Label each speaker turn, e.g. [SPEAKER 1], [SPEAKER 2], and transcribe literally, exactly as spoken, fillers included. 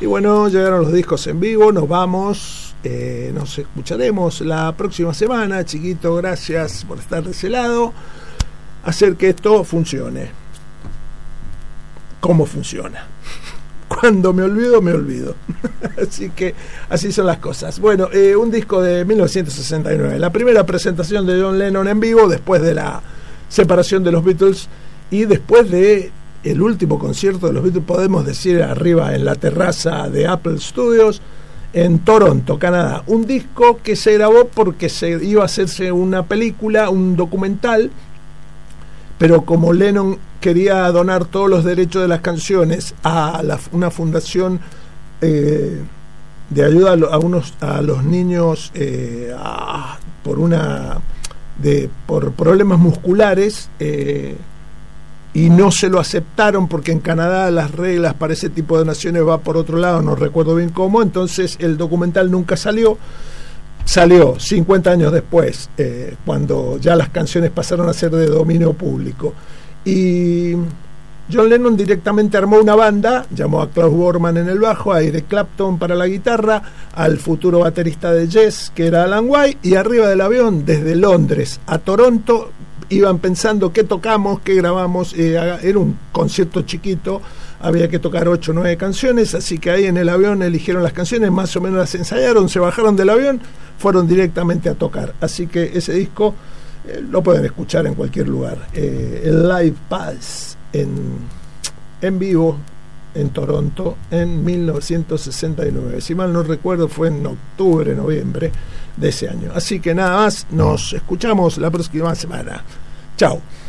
[SPEAKER 1] Y bueno, llegaron los discos en vivo, nos vamos, eh, nos escucharemos la próxima semana. Chiquito, gracias por estar de ese lado, hacer que esto funcione. ¿Cómo funciona? Cuando me olvido, me olvido. Así que así son las cosas. Bueno, eh, un disco de mil novecientos sesenta y nueve, la primera presentación de John Lennon en vivo después de la separación de los Beatles y después de el último concierto de los Beatles, podemos decir, arriba en la terraza de Apple Studios en Toronto, Canadá. Un disco que se grabó porque se iba a hacerse una película, un documental, pero como Lennon quería donar todos los derechos de las canciones a la, una fundación eh, de ayuda a, lo, a unos a los niños eh, a, por una de por problemas musculares, eh, y no se lo aceptaron porque en Canadá las reglas para ese tipo de donaciones va por otro lado, no recuerdo bien cómo. Entonces el documental nunca salió. Salió cincuenta años después, eh, cuando ya las canciones pasaron a ser de dominio público. Y John Lennon directamente armó una banda, llamó a Klaus Bormann en el bajo, a Eric Clapton para la guitarra, al futuro baterista de Yes, que era Alan White, y arriba del avión, desde Londres a Toronto, iban pensando qué tocamos, qué grabamos. Eh, era un concierto chiquito, había que tocar ocho o nueve canciones, así que ahí en el avión eligieron las canciones, más o menos las ensayaron, se bajaron del avión, fueron directamente a tocar. Así que ese disco eh, lo pueden escuchar en cualquier lugar. Eh, el Live Pulse en, en vivo en Toronto en mil novecientos sesenta y nueve. Si mal no recuerdo, fue en octubre, noviembre de ese año. Así que nada más, nos escuchamos la próxima semana. Chao.